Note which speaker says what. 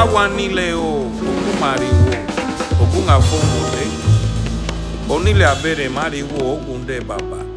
Speaker 1: Awanileo, Okumariwo, Okunga Fonde, Onile Abere Mariwo, Ogunde Baba.